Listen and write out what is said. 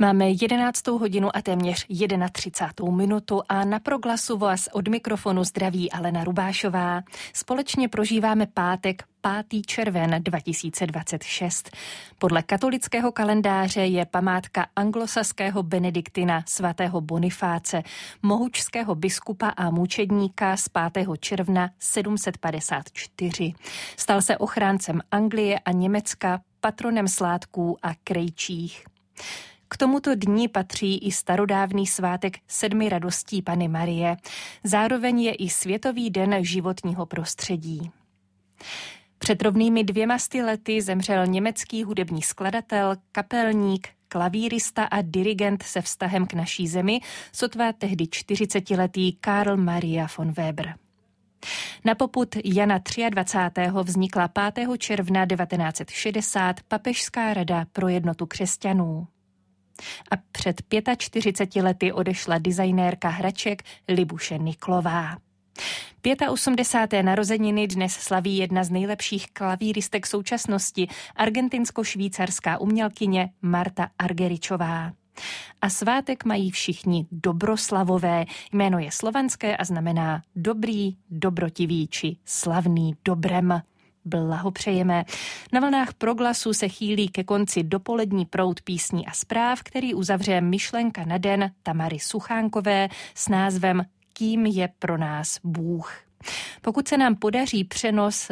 Máme 11. hodinu a téměř 31. minutu a na Proglasu vás od mikrofonu zdraví Alena Rubášová. Společně prožíváme pátek 5. červen 2026. Podle katolického kalendáře je památka anglosaského benediktina svatého Bonifáce, mohučského biskupa a mučedníka z 5. června 754. Stal se ochráncem Anglie a Německa, patronem sládků a krejčích. K tomuto dni patří i starodávný svátek 7 radostí Panny Marie. Zároveň je i Světový den životního prostředí. Před rovnými 200 lety zemřel německý hudební skladatel, kapelník, klavírista a dirigent se vztahem k naší zemi, sotva tehdy 40letý Karl Maria von Weber. Na popud Jana 23. vznikla 5. června 1960 Papežská rada pro jednotu křesťanů. A před 45 lety odešla designérka hraček Libuše Niklová. 85. narozeniny dnes slaví jedna z nejlepších klavíristek současnosti, argentinsko-švýcarská umělkyně Marta Argeričová. A svátek mají všichni dobroslavové. Jméno je slovanské a znamená dobrý, dobrotivý či slavný dobrem. Blahopřejeme. Na vlnách Proglasu se chýlí ke konci dopolední proud písní a zpráv, který uzavře myšlenka na den Tamary Suchánkové s názvem Kým je pro nás Bůh. Pokud se nám podaří přenos